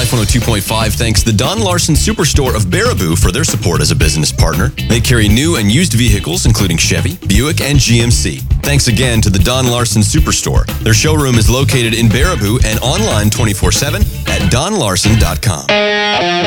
Life 102.5 thanks the Don Larson Superstore of Baraboo for their support as a business partner. They carry new and used vehicles, including Chevy, Buick, and GMC. Thanks again to the Don Larson Superstore. Their showroom is located in Baraboo and online 24/7 at donlarson.com.